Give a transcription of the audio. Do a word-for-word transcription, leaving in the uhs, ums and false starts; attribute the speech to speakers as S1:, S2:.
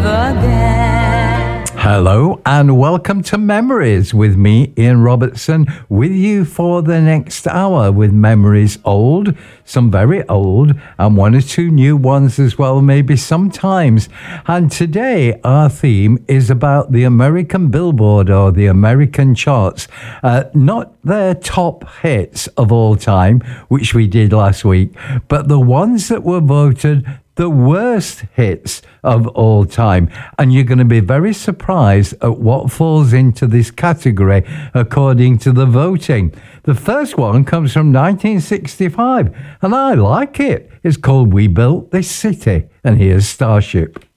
S1: never get.
S2: Hello and welcome to Memories with me, Ian Robertson, with you for the next hour with memories old, some very old, and one or two new ones as well, maybe sometimes. And today our theme is about the American Billboard or the American charts, uh, not their top hits of all time, which we did last week, but the ones that were voted the worst hits of all time. And you're going to be very surprised at what falls into this category according to the voting. The first one comes from nineteen sixty-five, and I like it. It's called We Built This City, and here's Starship.